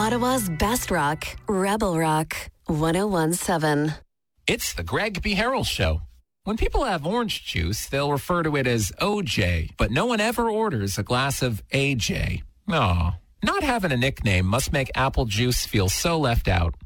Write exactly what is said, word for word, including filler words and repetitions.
Ottawa's best rock, Rebel Rock, one oh one point seven. It's the Greg B. Harrell Show. When people have orange juice, they'll refer to it as O J, but no one ever orders a glass of A J. Aw. Not having a nickname must make apple juice feel so left out.